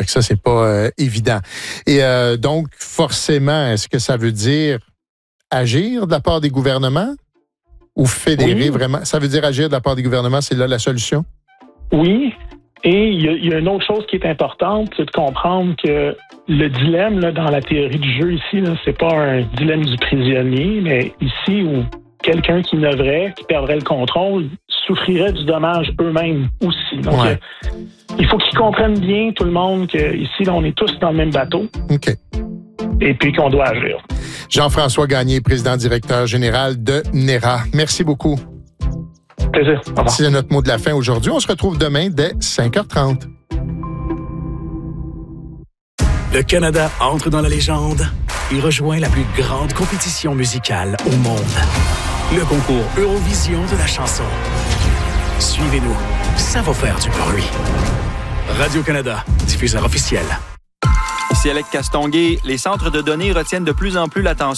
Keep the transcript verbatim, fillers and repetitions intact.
que ça, c'est pas euh, évident. Et euh, donc, forcément, est-ce que ça veut dire agir de la part des gouvernements ou fédérer oui. vraiment? Ça veut dire agir de la part des gouvernements, c'est là la solution? Oui. Et il y, y a une autre chose qui est importante, c'est de comprendre que le dilemme là, dans la théorie du jeu ici, là, c'est pas un dilemme du prisonnier, mais ici où quelqu'un qui innoverait, qui perdrait le contrôle, souffrirait du dommage eux-mêmes aussi. Donc, ouais. euh, il faut qu'ils comprennent bien, tout le monde, qu'ici, là, on est tous dans le même bateau. OK. Et puis qu'on doit agir. Jean-François Gagné, président-directeur général de N E R A. Merci beaucoup. Plaisir. Au revoir. C'est notre mot de la fin aujourd'hui. On se retrouve demain dès cinq heures trente. Le Canada entre dans la légende et rejoint la plus grande compétition musicale au monde. Le concours Eurovision de la chanson. Suivez-nous, ça va faire du bruit. Radio-Canada, diffuseur officiel. Ici Alec Castonguay, les centres de données retiennent de plus en plus l'attention